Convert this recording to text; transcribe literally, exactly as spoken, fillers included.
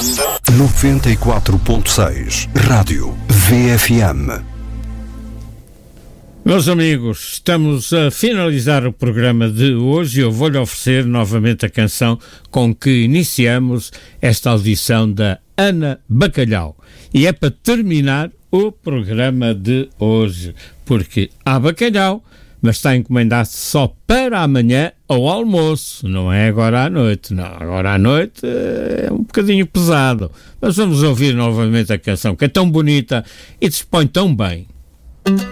noventa e quatro ponto seis Rádio V F M. Meus amigos, estamos a finalizar o programa de hoje e eu vou-lhe oferecer novamente a canção com que iniciamos esta audição da Ana Bacalhau. E é para terminar o programa de hoje, porque há bacalhau, mas está encomendado só para amanhã ao almoço, não é agora à noite. Não, agora à noite é um bocadinho pesado. Mas vamos ouvir novamente a canção, que é tão bonita e dispõe tão bem.